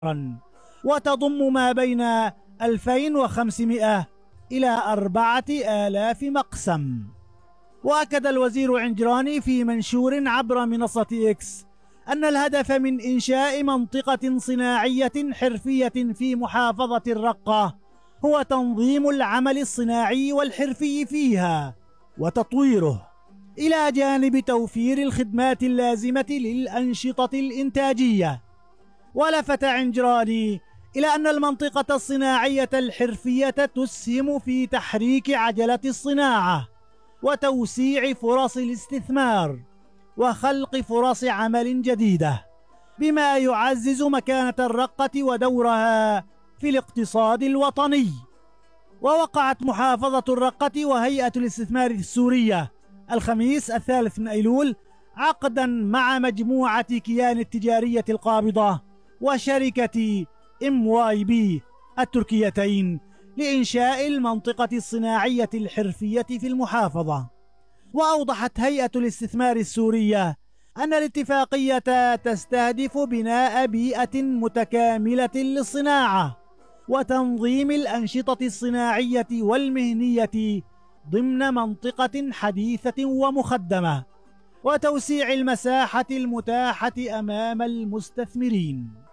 وتضم ما بين 2500 إلى 4000 مقسم. وأكد الوزير عنجراني في منشور عبر منصة إكس أن الهدف من إنشاء منطقة صناعية حرفية في محافظة الرقة هو تنظيم العمل الصناعي والحرفي فيها وتطويره، إلى جانب توفير الخدمات اللازمة للأنشطة الإنتاجية. ولفت عنجراني إلى أن المنطقة الصناعية الحرفية تسهم في تحريك عجلة الصناعة وتوسيع فرص الاستثمار وخلق فرص عمل جديدة، بما يعزز مكانة الرقة ودورها في الاقتصاد الوطني. ووقعت محافظة الرقة وهيئة الاستثمار السورية الخميس 3 أيلول عقدا مع مجموعة كيان التجارية القابضة وشركة MYB التركيتين لإنشاء المنطقة الصناعية الحرفية في المحافظة. وأوضحت هيئة الاستثمار السورية أن الاتفاقية تستهدف بناء بيئة متكاملة للصناعة وتنظيم الأنشطة الصناعية والمهنية ضمن منطقة حديثة ومخدمة، وتوسيع المساحة المتاحة أمام المستثمرين.